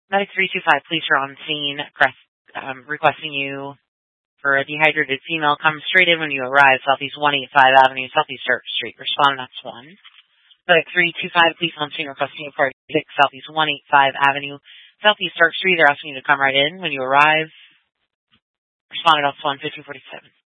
Medic 325, police are on scene, requesting you for a dehydrated female. Come straight in when you arrive, Southeast 185 Avenue, Southeast Church Street. Respond, that's 1. Medic 325, police on scene, requesting you for 6 Southeast 185 Avenue, Southeast Church Street. They're asking you to come right in when you arrive. Responded, that's 1, 1547.